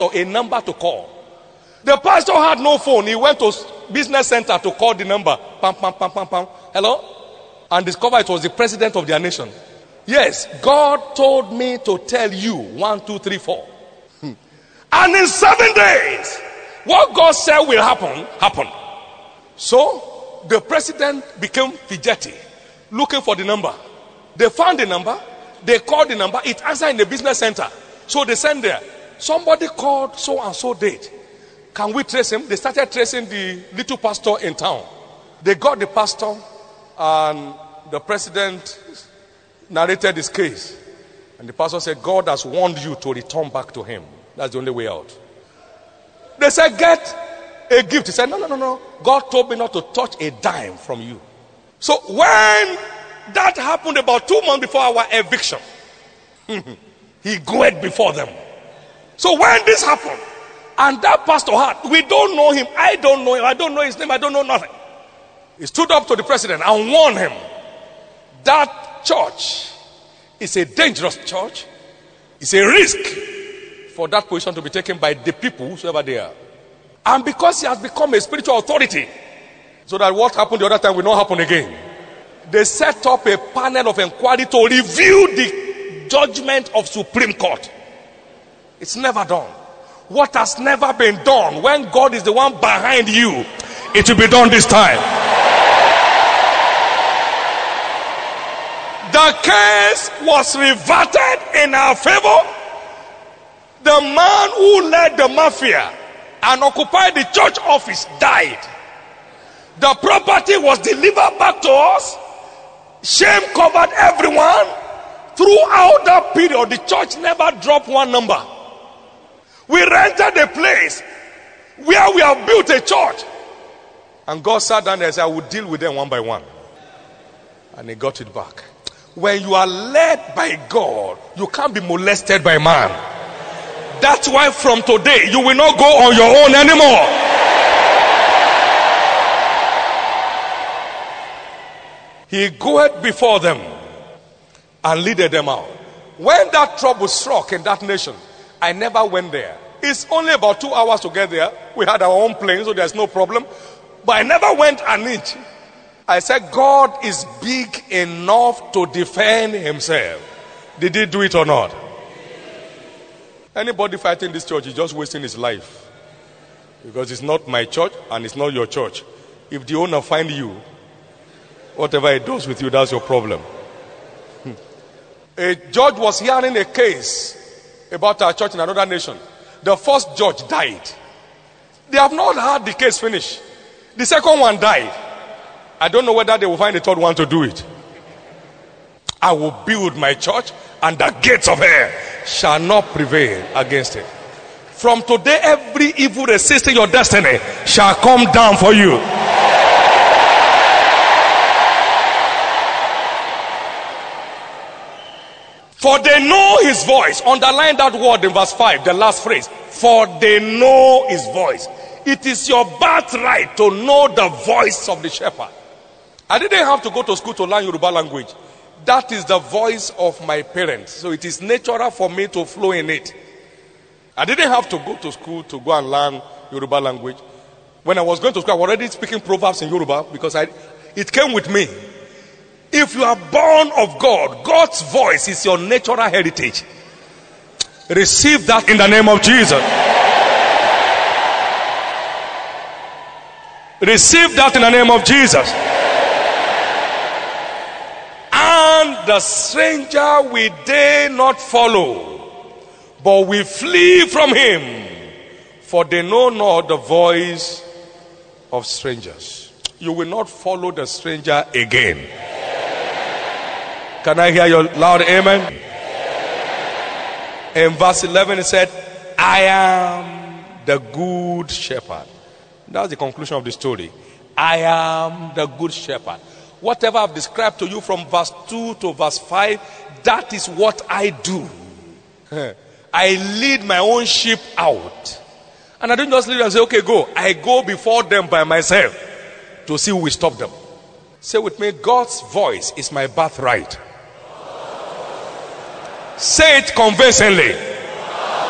a number to call. The pastor had no phone. He went to business center to call the number. Pam, pam, pam, pam, pam. Hello? And discovered it was the president of their nation. Yes, God told me to tell you 1, 2, 3, 4. And in 7 days, what God said will happen, happened. So, the president became fidgety, looking for the number. They found the number. They called the number. It answered in the business center. So they sent there. Somebody called so and so date. Can we trace him? They started tracing the little pastor in town. They got the pastor, and the president narrated his case. And the pastor said, God has warned you to return back to him. That's the only way out. They said, get a gift. He said, no. God told me not to touch a dime from you. So when that happened about 2 months before our eviction, he goed before them. So when this happened, and that pastor had, we don't know him, I don't know him, I don't know his name, I don't know nothing. He stood up to the president and warned him that church is a dangerous church. It's a risk for that position to be taken by the people, whosoever they are. And because he has become a spiritual authority, so that what happened the other time will not happen again, they set up a panel of inquiry to review the judgment of Supreme Court. It's never done. What has never been done, when God is the one behind you, it will be done this time. The case was reverted in our favor. The man who led the mafia and occupied the church office died. The property was delivered back to us. Shame covered everyone. Throughout that period, the church never dropped one number. We rented a place where we have built a church. And God sat down and said, I will deal with them one by one. And he got it back. When you are led by God, you can't be molested by man. That's why from today, you will not go on your own anymore. He goeth before them and leaded them out. When that trouble struck in that nation, I never went there. It's only about 2 hours to get there. We had our own plane, so there's no problem. But I never went an inch. I said, God is big enough to defend himself. Did he do it or not? Anybody fighting this church is just wasting his life. Because it's not my church and it's not your church. If the owner finds you, whatever he does with you, that's your problem. A judge was hearing a case about our church in another nation. The first judge died. They have not had the case finish. The second one died. I don't know whether they will find the third one to do it. I will build my church, and the gates of hell shall not prevail against it. From today, every evil resisting your destiny shall come down for you. For they know his voice. Underline that word in verse 5, the last phrase. For they know his voice. It is your birthright to know the voice of the shepherd. I didn't have to go to school to learn Yoruba language. That is the voice of my parents. So it is natural for me to flow in it. I didn't have to go to school to go and learn Yoruba language. When I was going to school, I was already speaking Proverbs in Yoruba because it came with me. If you are born of God, God's voice is your natural heritage. Receive that in the name of Jesus. Receive that in the name of Jesus. And the stranger we dare not follow, but we flee from him, for they know not the voice of strangers. You will not follow the stranger again. Can I hear your loud amen? In verse 11 it said, I am the good shepherd. That's the conclusion of the story. I am the good shepherd. Whatever I've described to you from verse 2 to verse 5, that is what I do. I lead my own sheep out. And I don't just lead them and say, okay, go. I go before them by myself to see who will stop them. Say with me, God's voice is my birthright. Say it convincingly.